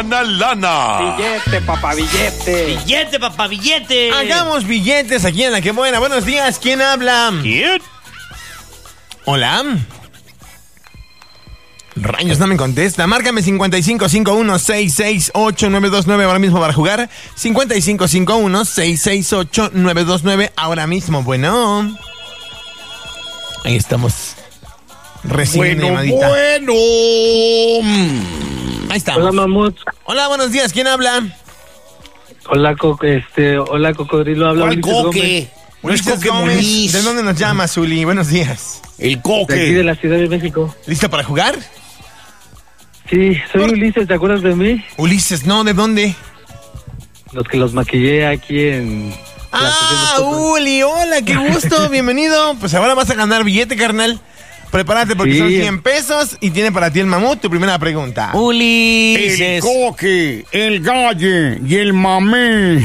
gana lana. Billete, papá, billete. Billete, papá, billete. Hagamos billetes aquí en La Que Buena. Buenos días, ¿quién habla? ¿Quién? Hola. Rayos, no me contesta. Márcame 5551-668-929 ahora mismo para jugar. 5551-668-929 ahora mismo. Bueno. Ahí estamos. Recibe una llamadita. Bueno. Ahí estamos. Hola, mamut. Hola, buenos días. ¿Quién habla? Hola, hola, cocodrilo. Habla ¿Cuál Ulises coque? No es Ulises Coque Gómez. Muniz. ¿De dónde nos llamas, Uli? Buenos días. El Gómez, de aquí de coque. la Ciudad de México. ¿Listo para jugar? Sí, soy Ulises, ¿te acuerdas de mí? Ulises, no, ¿de dónde? Los que los maquillé aquí en... la estación de Copa. Uli, hola, qué gusto, bienvenido. Pues ahora vas a ganar billete, carnal. Prepárate porque Sí. son 100 pesos y tiene para ti el mamut tu primera pregunta. El Ulises. coque, el galle y el mamé.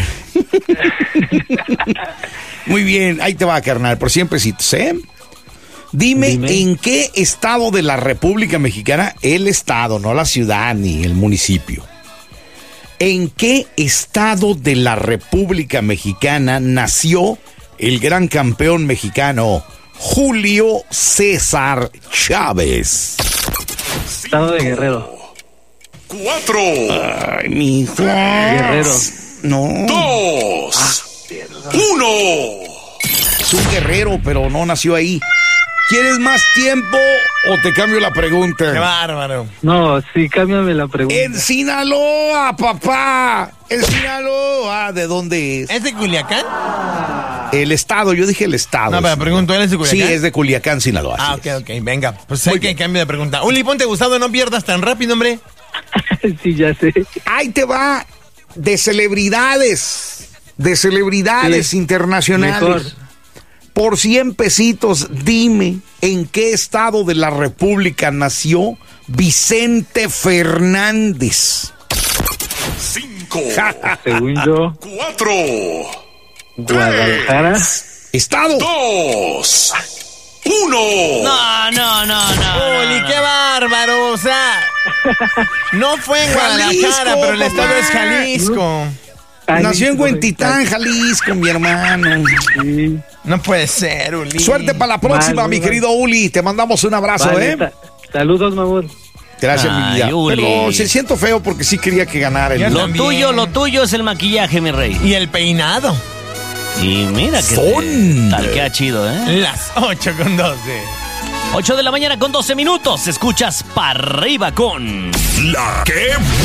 Muy bien, ahí te va, carnal, por siempre sí, ¿eh? Dime, ¿en qué estado de la República Mexicana, el estado, no la ciudad ni el municipio, en qué estado de la República Mexicana nació el gran campeón mexicano Julio César Chávez? Estado de Guerrero. 4. Ay, mi hijo. Guerrero. No. 2. 1. Es un guerrero, pero no nació ahí. ¿Quieres más tiempo o te cambio la pregunta? Qué bárbaro. No, sí, cámbiame la pregunta. En Sinaloa, papá. En Sinaloa, ¿de dónde es? ¿Es de Culiacán? El estado, yo dije el estado. No, pero pregunto, ¿él es de Culiacán? Sí, es de Culiacán, Sinaloa. Ah, así ok, venga. Pues hay que cambio de pregunta. Uli, ponte gustado, no pierdas tan rápido, hombre. Sí, ya sé. Ahí te va. De celebridades. Sí. Internacionales. Mejor. Por 100 pesitos, dime en qué estado de la República nació Vicente Fernández. 5. Según yo, 4. Guadalajara. Estado. 2. 1. No. Uli, qué bárbaro. O sea, no fue en Guadalajara, Jalisco, pero el estado papá. es Jalisco. Nació en Jalisco, Huentitán, Jalisco, mi hermano. Sí. No puede ser, Uli. Suerte para la próxima, Vale, mi vale. querido Uli. Te mandamos un abrazo, Vale, ¿eh? Saludos, mamut. Gracias, mi Ay, vida. Uli. Pero se siento feo porque sí quería que ganara el Ya Lo también. tuyo es el maquillaje, mi rey. Y el peinado. Y mira que Son. tal que ha chido, ¿eh? Las 8:12. 8 de la mañana con 12 minutos. Escuchas para arriba con La Que